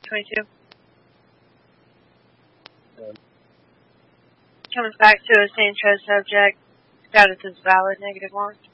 22. Comes back to a Sanchez subject. Status is valid, -1.